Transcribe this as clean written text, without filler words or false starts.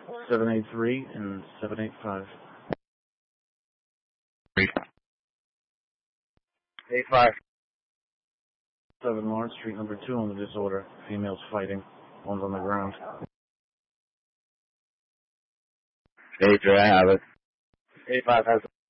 783 and 785. 85. 7 Lawrence Street, number 2 on the disorder. Females fighting. One's on the ground. Hey, Dre, I have it. 85 has